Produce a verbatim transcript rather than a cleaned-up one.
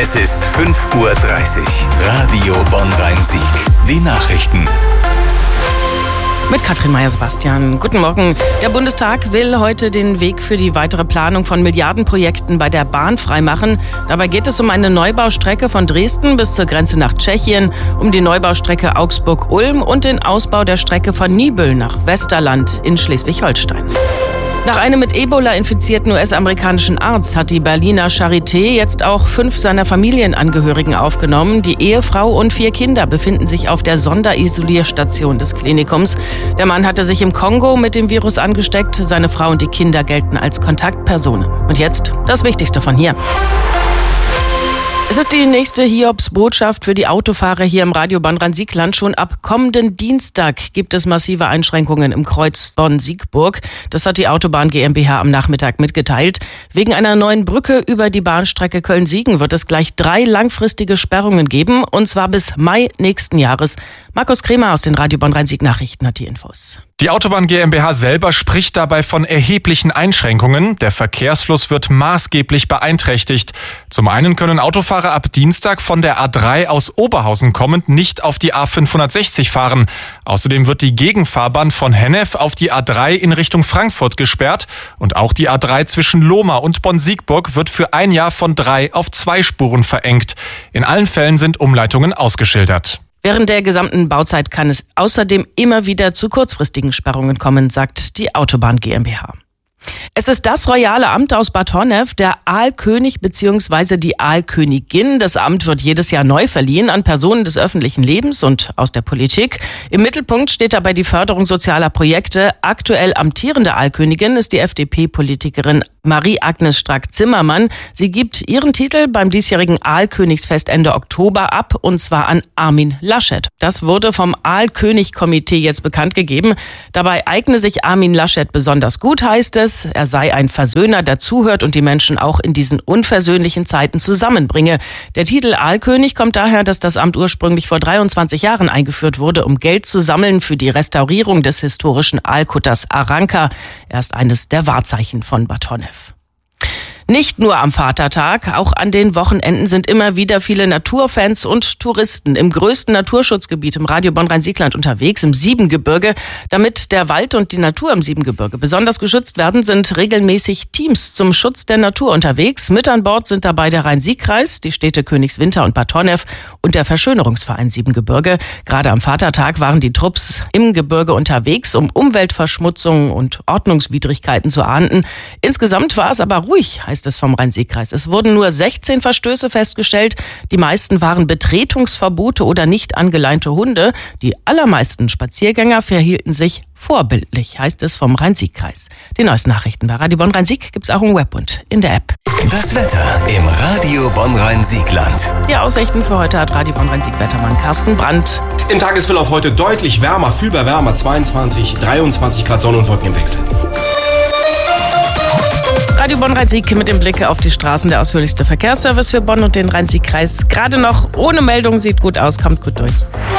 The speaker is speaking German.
Es ist fünf Uhr dreißig. Radio Bonn-Rhein-Sieg. Die Nachrichten. Mit Katrin Meyer-Sebastian. Guten Morgen. Der Bundestag will heute den Weg für die weitere Planung von Milliardenprojekten bei der Bahn freimachen. Dabei geht es um eine Neubaustrecke von Dresden bis zur Grenze nach Tschechien, um die Neubaustrecke Augsburg-Ulm und den Ausbau der Strecke von Niebüll nach Westerland in Schleswig-Holstein. Nach einem mit Ebola infizierten U S-amerikanischen Arzt hat die Berliner Charité jetzt auch fünf seiner Familienangehörigen aufgenommen. Die Ehefrau und vier Kinder befinden sich auf der Sonderisolierstation des Klinikums. Der Mann hatte sich im Kongo mit dem Virus angesteckt. Seine Frau und die Kinder gelten als Kontaktpersonen. Und jetzt das Wichtigste von hier. Es ist die nächste Hiobsbotschaft für die Autofahrer hier im Radio Bonn-Rhein-Sieg-Land. Schon ab kommenden Dienstag gibt es massive Einschränkungen im Kreuz Bonn-Siegburg. Das hat die Autobahn GmbH am Nachmittag mitgeteilt. Wegen einer neuen Brücke über die Bahnstrecke Köln-Siegen wird es gleich drei langfristige Sperrungen geben, und zwar bis Mai nächsten Jahres. Markus Kremer aus den Radio Bonn-Rhein-Sieg-Nachrichten hat die Infos. Die Autobahn GmbH selber spricht dabei von erheblichen Einschränkungen. Der Verkehrsfluss wird maßgeblich beeinträchtigt. Zum einen können Autofahrer ab Dienstag von der A drei aus Oberhausen kommend nicht auf die A fünfhundertsechzig fahren. Außerdem wird die Gegenfahrbahn von Hennef auf die A drei in Richtung Frankfurt gesperrt. Und auch die A drei zwischen Lohmar und Bonn-Siegburg wird für ein Jahr von drei auf zwei Spuren verengt. In allen Fällen sind Umleitungen ausgeschildert. Während der gesamten Bauzeit kann es außerdem immer wieder zu kurzfristigen Sperrungen kommen, sagt die Autobahn GmbH. Es ist das royale Amt aus Bad Honnef, der Aalkönig bzw. die Aalkönigin. Das Amt wird jedes Jahr neu verliehen an Personen des öffentlichen Lebens und aus der Politik. Im Mittelpunkt steht dabei die Förderung sozialer Projekte. Aktuell amtierende Aalkönigin ist die F D P-Politikerin Marie-Agnes Strack-Zimmermann. Sie gibt ihren Titel beim diesjährigen Aalkönigsfest Ende Oktober ab, und zwar an Armin Laschet. Das wurde vom Aalkönig-Komitee jetzt bekannt gegeben. Dabei eigne sich Armin Laschet besonders gut, heißt es. Er sei ein Versöhner, der zuhört und die Menschen auch in diesen unversöhnlichen Zeiten zusammenbringe. Der Titel Aalkönig kommt daher, dass das Amt ursprünglich vor dreiundzwanzig Jahren eingeführt wurde, um Geld zu sammeln für die Restaurierung des historischen Aalkutters Aranka. Er ist eines der Wahrzeichen von Bad Honnef. Nicht nur am Vatertag, auch an den Wochenenden sind immer wieder viele Naturfans und Touristen im größten Naturschutzgebiet im Radio Bonn-Rhein-Sieg-Land unterwegs, im Siebengebirge. Damit der Wald und die Natur im Siebengebirge besonders geschützt werden, sind regelmäßig Teams zum Schutz der Natur unterwegs. Mit an Bord sind dabei der Rhein-Sieg-Kreis, die Städte Königswinter und Bad Honnef und der Verschönerungsverein Siebengebirge. Gerade am Vatertag waren die Trupps im Gebirge unterwegs, um Umweltverschmutzung und Ordnungswidrigkeiten zu ahnden. Insgesamt war es aber ruhig, heißt es vom Rhein-Sieg-Kreis. Es wurden nur sechzehn Verstöße festgestellt. Die meisten waren Betretungsverbote oder nicht angeleinte Hunde. Die allermeisten Spaziergänger verhielten sich vorbildlich, heißt es vom Rhein-Sieg-Kreis. Die neuesten Nachrichten bei Radio Bonn-Rhein-Sieg gibt es auch im Web und in der App. Das Wetter im Radio Bonn-Rhein-Sieg-Land. Die Aussichten für heute hat Radio Bonn-Rhein-Sieg-Wettermann Carsten Brandt. Im Tagesverlauf heute deutlich wärmer, fühlbar wärmer, zweiundzwanzig, dreiundzwanzig Grad Sonne und Wolken im Wechsel. Radio Bonn-Rhein-Sieg mit dem Blick auf die Straßen, der ausführlichste Verkehrsservice für Bonn und den Rhein-Sieg-Kreis. Gerade noch ohne Meldung, sieht gut aus, kommt gut durch.